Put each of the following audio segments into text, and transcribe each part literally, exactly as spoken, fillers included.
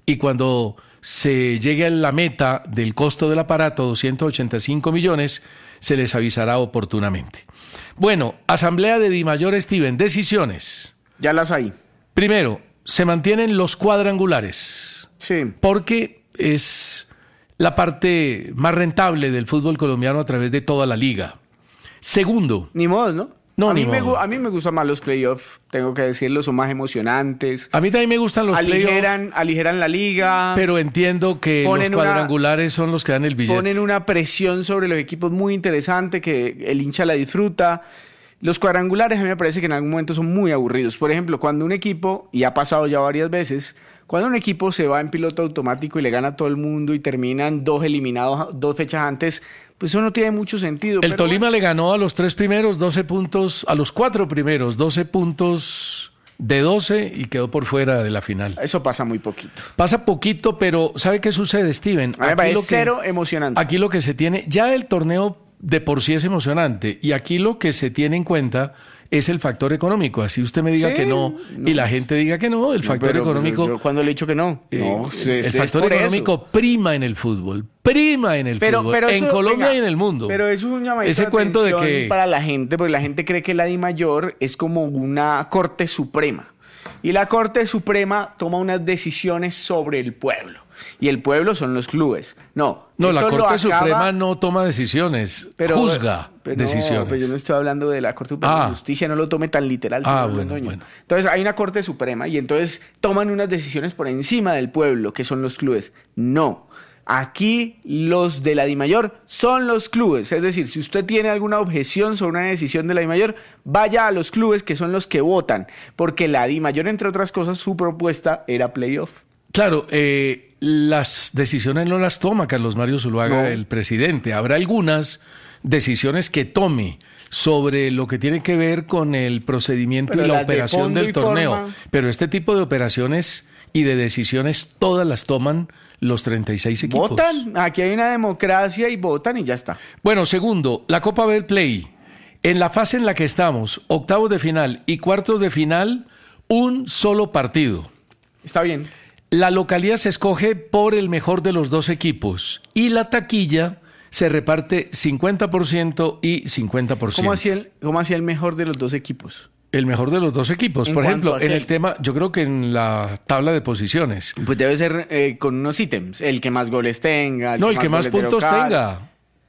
y cuando se llegue a la meta del costo del aparato, doscientos ochenta y cinco millones, se les avisará oportunamente. Bueno, Asamblea de Dimayor, Steven, decisiones. Ya las hay. Primero, se mantienen los cuadrangulares. Sí. Porque es la parte más rentable del fútbol colombiano a través de toda la liga. Segundo. Ni modo, ¿no? No, a, ni mí me, modo. a mí me gustan más los playoffs, tengo que decirlo, son más emocionantes. A mí también me gustan los aligeran, playoffs. aligeran la liga. Pero entiendo que los cuadrangulares una, son los que dan el billete. Ponen una presión sobre los equipos muy interesante que el hincha la disfruta. Los cuadrangulares a mí me parece que en algún momento son muy aburridos. Por ejemplo, cuando un equipo, y ha pasado ya varias veces, cuando un equipo se va en piloto automático y le gana a todo el mundo y terminan dos eliminados dos fechas antes, pues eso no tiene mucho sentido. El pero Tolima bueno. le ganó a los tres primeros doce puntos, a los cuatro primeros doce puntos de doce y quedó por fuera de la final. Eso pasa muy poquito. Pasa poquito, pero ¿sabe qué sucede, Steven? A mí me parece lo que, cero emocionante. Aquí lo que se tiene, ya el torneo de por sí es emocionante y aquí lo que se tiene en cuenta es el factor económico. Así usted me diga Sí, que no, no y la gente diga que no, el No, factor pero, económico... pero yo cuando le he dicho que no. eh, no el, es, el factor es por económico eso. prima en el fútbol, prima en el Pero, fútbol, pero en eso, Colombia venga, y en el mundo. Pero eso es un llamadito Ese de cuento de atención que... para la gente, porque la gente cree que la DIMAYOR es como una Corte Suprema. Y la Corte Suprema toma unas decisiones sobre el pueblo. Y el pueblo son los clubes. No, No, la esto lo Corte acaba- Suprema no toma decisiones, pero, juzga pero decisiones. No, pero yo no estoy hablando de la Corte Suprema Ah. de Justicia, no lo tome tan literal. Ah, señor bueno, Londoño. bueno. Entonces hay una Corte Suprema y entonces toman unas decisiones por encima del pueblo, que son los clubes. No. Aquí los de la DIMAYOR son los clubes. Es decir, si usted tiene alguna objeción sobre una decisión de la DIMAYOR, vaya a los clubes que son los que votan. Porque la DIMAYOR, entre otras cosas, su propuesta era playoff. Claro, eh, las decisiones no las toma Carlos Mario Zuluaga, No. el presidente. Habrá algunas decisiones que tome sobre lo que tiene que ver con el procedimiento Pero y la las de operación fondo del y torneo. forma. Pero este tipo de operaciones y de decisiones todas las toman los treinta y seis equipos. Votan. Aquí hay una democracia y votan y ya está. Bueno, segundo, la Copa Betplay. En la fase en la que estamos, octavos de final y cuartos de final, un solo partido. Está bien. La localidad se escoge por el mejor de los dos equipos y la taquilla se reparte cincuenta por ciento y cincuenta por ciento. ¿Cómo hacía el, cómo hacía el mejor de los dos equipos? El mejor de los dos equipos. ¿En Por cuanto ejemplo, a en qué? el tema, yo creo que en la tabla de posiciones. Pues debe ser eh, con unos ítems. El que más goles tenga. No, el que más goles de puntos local. tenga.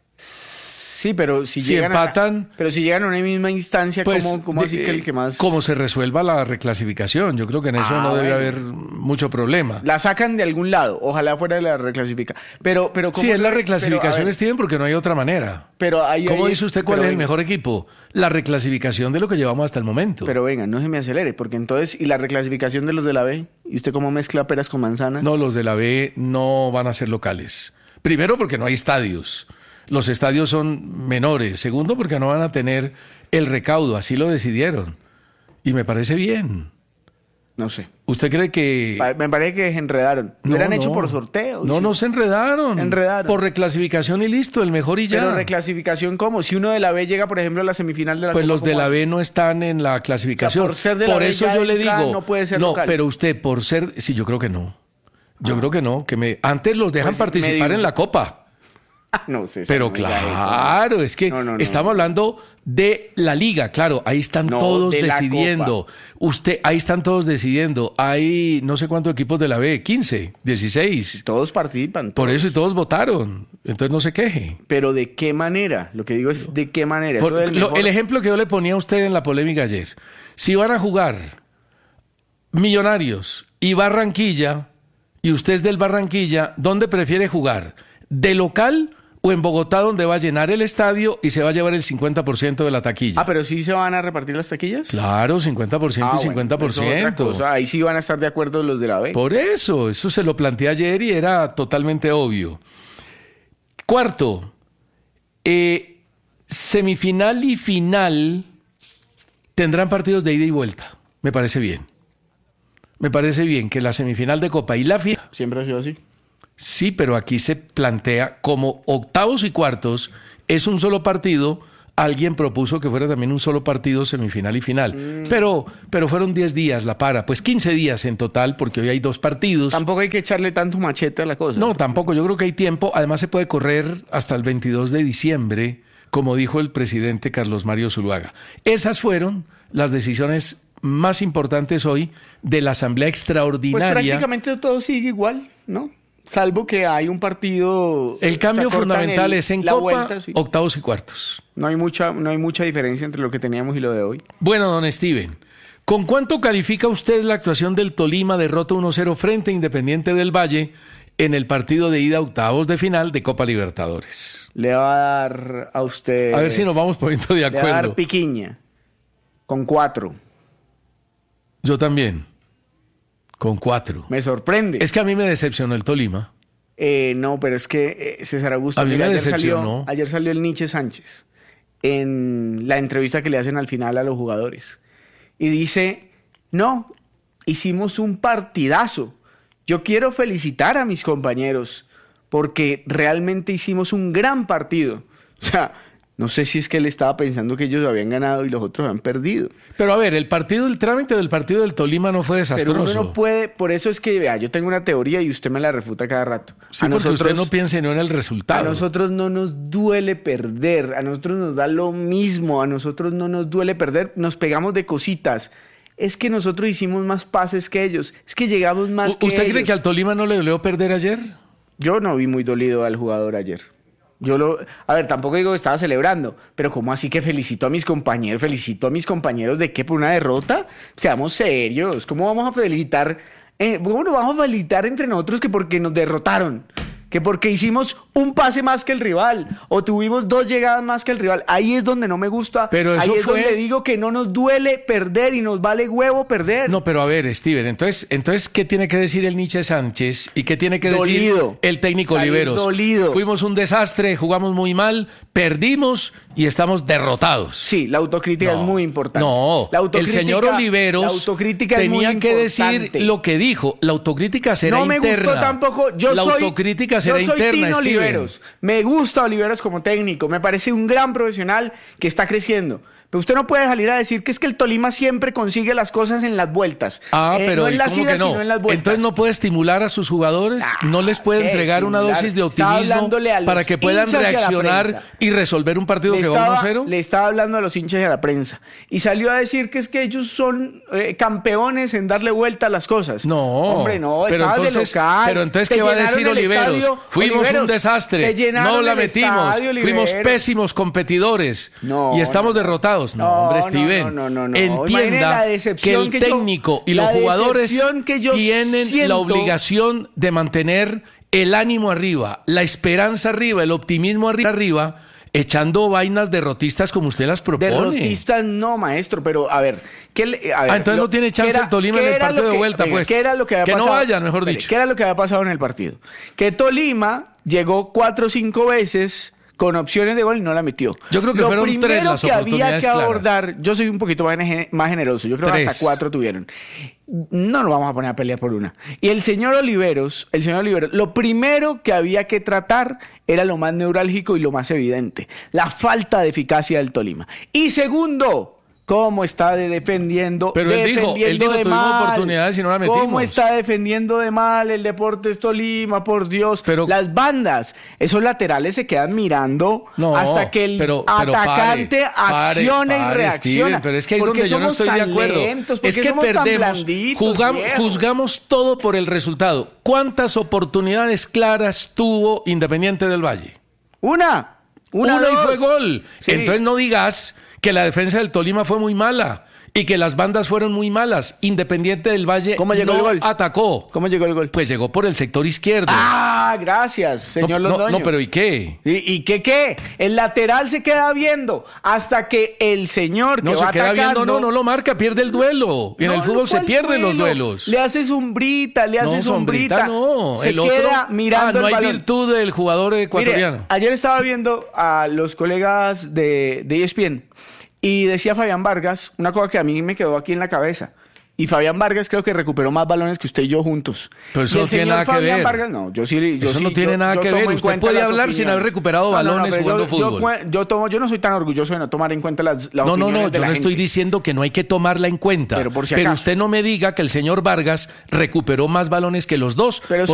Sí, pero si, Si llegan empatan, a, pero si llegan a una misma instancia, Pues, ¿cómo, cómo así de- que el que más? Como se resuelva la reclasificación. Yo creo que en eso Ah, no debe bueno. haber mucho problema. La sacan de algún lado. Ojalá fuera la reclasifica. Pero, pero ¿cómo Sí, es la se- reclasificación, pero, a ver, Steven, porque no hay otra manera. pero ahí, ¿Cómo ahí- dice usted cuál pero es el venga, mejor equipo? La reclasificación de lo que llevamos hasta el momento. Pero venga, no se me acelere, porque entonces, ¿y la reclasificación de los de la B? ¿Y usted cómo mezcla peras con manzanas? No, los de la B no van a ser locales. Primero, porque no hay estadios. Los estadios son menores. Segundo, porque no van a tener el recaudo. Así lo decidieron. Y me parece bien. No sé. ¿Usted cree que...? Pa- Me parece que se enredaron. Lo No, hubieran hecho no. por sorteo. No, sí. no se enredaron. Se enredaron. Por reclasificación y listo, el mejor y ya. Pero reclasificación, ¿cómo? Si uno de la B llega, por ejemplo, a la semifinal de la Pues Copa, los de ¿cómo la hace? B no están en la clasificación. O sea, por ser de la B eso ya yo de le entrada digo. no puede ser no, local. pero usted por ser, sí, yo creo que no. Yo creo que no, que me antes los dejan Pues, participar medio. en la Copa. No sé. Pero no me diga eso. claro, es que No, no, no, estamos no. hablando de la liga, claro, ahí están No, todos de la decidiendo. Usted, ahí están todos decidiendo. Hay no sé cuántos equipos de la B, quince, dieciséis. Todos participan. Por todos. eso y todos votaron. Entonces no se queje. Pero ¿de qué manera? Lo que digo es ¿de qué manera? Por- Eso del lo- mejor- el ejemplo que yo le ponía a usted en la polémica ayer. Si van a jugar Millonarios y Barranquilla, y usted es del Barranquilla, ¿dónde prefiere jugar? ¿De local o en Bogotá, donde va a llenar el estadio y se va a llevar el cincuenta por ciento de la taquilla? Ah, pero sí se van a repartir las taquillas. Claro, cincuenta por ciento Ah, y bueno, cincuenta por eso es otra ciento. cosa. Ahí sí van a estar de acuerdo los de la B. Por eso, eso se lo planteé ayer y era totalmente obvio. Cuarto, eh, semifinal y final tendrán partidos de ida y vuelta. Me parece bien. Me parece bien que la semifinal de Copa y la final... Siempre ha sido así. Sí, pero aquí se plantea como octavos y cuartos es un solo partido alguien propuso que fuera también un solo partido, semifinal y final. Mm. Pero, pero fueron diez días la para, pues quince días en total, porque hoy hay dos partidos. Tampoco hay que echarle tanto machete a la cosa. No, tampoco, yo creo que hay tiempo. Además se puede correr hasta el veintidós de diciembre, como dijo el presidente Carlos Mario Zuluaga. Esas fueron las decisiones más importantes hoy de la Asamblea Extraordinaria. Pues prácticamente todo sigue igual, ¿no? Salvo que hay un partido... El cambio fundamental el, es en Copa, vuelta, sí. octavos y cuartos. No hay, mucha, no hay mucha diferencia entre lo que teníamos y lo de hoy. Bueno, don Steven, ¿con cuánto califica usted la actuación del Tolima derrota uno cero frente a Independiente del Valle en el partido de ida a octavos de final de Copa Libertadores? Le va a dar a usted... A ver si nos vamos poniendo de acuerdo. Le va a dar piquiña, con cuatro. Yo también. Con cuatro. Me sorprende. Es que a mí me decepcionó el Tolima. Eh, no, pero es que eh, César Augusto... A mí mira, me ayer decepcionó. Salió, ayer salió el Nietzsche Sánchez en la entrevista que le hacen al final a los jugadores. Y dice, no, hicimos un partidazo. Yo quiero felicitar a mis compañeros porque realmente hicimos un gran partido. O sea... No sé si es que él estaba pensando que ellos habían ganado y los otros habían perdido. Pero a ver, el partido, el trámite del partido del Tolima no fue desastroso. Pero uno no puede, por eso es que, vea, yo tengo una teoría y usted me la refuta cada rato. Sí, a porque nosotros, usted no piense no en el resultado. A nosotros no nos duele perder, a nosotros nos da lo mismo, a nosotros no nos duele perder, nos pegamos de cositas. Es que nosotros hicimos más pases que ellos, es que llegamos más que ellos. ¿Usted cree que al Tolima no le dolió perder ayer? Yo no vi muy dolido al jugador ayer. Yo lo, a ver, tampoco digo que estaba celebrando, pero ¿cómo así que felicito a mis compañeros? ¿Felicito a mis compañeros de qué? ¿Por una derrota? Seamos serios. ¿Cómo vamos a felicitar? Eh, ¿Cómo nos vamos a felicitar entre nosotros que porque nos derrotaron? Que porque hicimos un pase más que el rival o tuvimos dos llegadas más que el rival. Ahí es donde no me gusta. Pero eso ahí es fue... donde digo que no nos duele perder y nos vale huevo perder. No, pero a ver, Steven, entonces, entonces ¿qué tiene que decir el Nietzsche Sánchez? ¿Y qué tiene que dolido. decir el técnico Salir Oliveros? Dolido. Fuimos un desastre, jugamos muy mal, perdimos y estamos derrotados. Sí, la autocrítica no, es muy importante. No, la autocrítica, el señor Oliveros la autocrítica tenía es muy que importante. decir lo que dijo. La autocrítica será no me interna. Gustó tampoco. Yo la soy, autocrítica será yo soy interna, Tino Steven. Oliveros. Me gusta Oliveros como técnico. Me parece un gran profesional que está creciendo. Pero usted no puede salir a decir que es que el Tolima siempre consigue las cosas en las vueltas. Ah, eh, pero no en las ¿cómo idas, que no? sino en las vueltas. Entonces no puede estimular a sus jugadores, Ah, no les puede entregar una estimular? dosis de optimismo para que puedan reaccionar y resolver un partido le que estaba, va uno cero. Le estaba hablando a los hinchas y a la prensa. Y salió a decir que es que ellos son eh, campeones en darle vuelta a las cosas. No. Hombre, no, pero estabas entonces, de local. Pero entonces, te ¿qué va a decir Oliveros? Estadio, Fuimos Oliveros, un desastre. No la metimos. Estadio, Fuimos pésimos competidores. No, y estamos no, derrotados. No, no, hombre, Steven. No, no, no, no. Entienda que el que técnico yo, y los jugadores que yo tienen siento... la obligación de mantener el ánimo arriba, la esperanza arriba, el optimismo arriba, echando vainas derrotistas como usted las propone. Derrotistas no, maestro, pero a ver... ¿qué le, a ver ah, entonces lo, no tiene chance era, el Tolima en el partido que, de vuelta, venga, pues. ¿Qué era lo que había que pasado? no vayan, mejor dicho. ¿Qué era lo que había pasado en el partido? Que Tolima llegó cuatro o cinco veces... con opciones de gol y no la metió. Yo creo que lo fueron tres las que había oportunidades que abordar, claras. Yo soy un poquito más, más generoso, yo creo tres. que hasta cuatro tuvieron. No nos vamos a poner a pelear por una. Y el señor Oliveros, el señor Oliveros, lo primero que había que tratar era lo más neurálgico y lo más evidente, la falta de eficacia del Tolima. Y segundo, cómo está de defendiendo, pero él defendiendo dijo, él dijo, de tuvimos mal. oportunidades y no la metimos. Cómo está defendiendo de mal el Deportes Tolima, por Dios. Pero, las bandas, esos laterales se quedan mirando no, hasta que el pero, pero atacante pare, acciona pare, y reacciona. Steven, pero es que ahí es donde yo no estoy de acuerdo. Lentos, es que perdemos, jugamos, juzgamos todo por el resultado. ¿Cuántas oportunidades claras tuvo Independiente del Valle? Una. Una, Una dos. y fue gol. Sí. Entonces no digas que la defensa del Tolima fue muy mala y que las bandas fueron muy malas. Independiente del Valle ¿Cómo llegó no el gol? atacó. ¿Cómo llegó el gol? Pues llegó por el sector izquierdo. Ah, gracias, señor no, Londoño. No, no, pero ¿y qué? ¿Y, y qué qué? El lateral se queda viendo hasta que el señor que no, va se queda atacando... viendo, no, no lo marca, pierde el duelo. Y en no, el fútbol se pierden duelo? los duelos. Le hace sombrita, le hace no, sombrita. No, se el queda otro, mirando ah, no el hay balón. virtud del jugador ecuatoriano. Mire, ayer estaba viendo a los colegas de, de E S P N y decía Fabián Vargas una cosa que a mí me quedó aquí en la cabeza. Y Fabián Vargas creo que recuperó más balones que usted y yo juntos. Pero eso Y el no tiene señor nada que Fabián ver. Vargas, no, yo sí, yo Eso sí, no tiene yo- nada yo que tomo ver. en Usted cuenta puede las hablar sin opiniones. haber recuperado No, no, no, balones pero jugando yo, yo fútbol. cue- yo tomo, yo no soy tan orgulloso de no tomar en cuenta las, las No, no, opiniones no, de yo la no estoy gente. diciendo que no hay que tomarla en cuenta. Pero por si Pero acaso. usted no me diga que el señor Vargas recuperó más balones que los dos. Pero